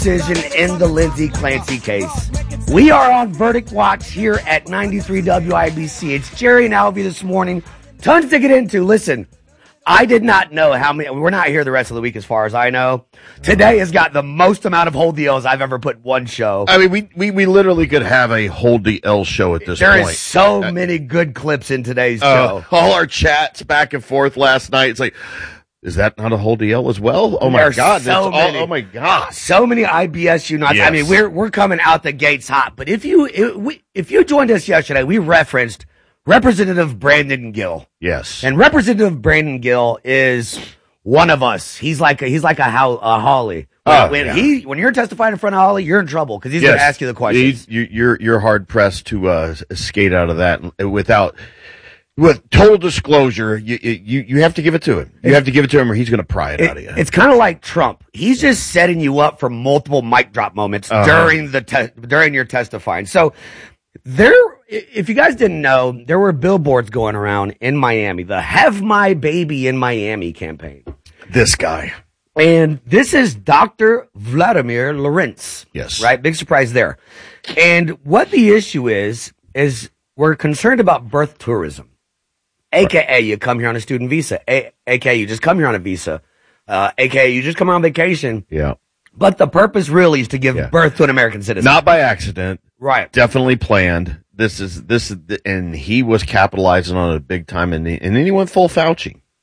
decision in the Lindsay Clancy case. We are on Verdict Watch here at 93 WIBC. It's Jerry and Alvy this morning. Tons to get into. Listen, I did not know how many. We're not here the rest of the week as far as I know. Today has got the most amount of hold deals I've ever put in one show. I mean, we literally could have a hold the L show at this point. There is so many good clips in today's show. All our chats back and forth last night. It's like, is that not a hold the L as well? Oh my God. Oh my God. So many IBSU nuts. Yes. I mean, we're coming out the gates hot. But if you joined us yesterday, we referenced Representative Brandon Gill. Yes. And Representative Brandon Gill is one of us. He's like a Hawley. When you're testifying in front of Hawley, you're in trouble because he's going to ask you the questions. You're hard pressed to skate out of that with total disclosure. You have to give it to him. You have to give it to him, or he's going to pry it out of you. It's kind of like Trump. He's just setting you up for multiple mic drop moments during your testifying. So if you guys didn't know, there were billboards going around in Miami, the Have My Baby in Miami campaign. This guy. And this is Dr. Vladimir Lorentz. Yes. Right? Big surprise there. And what the issue is we're concerned about birth tourism. AKA, you come here on a student visa. AKA, you just come here on a visa. AKA, you just come on vacation. Yeah. But the purpose really is to give birth to an American citizen. Not by accident. Right. Definitely planned. This is, and he was capitalizing on it big time, and then he went full Fauci.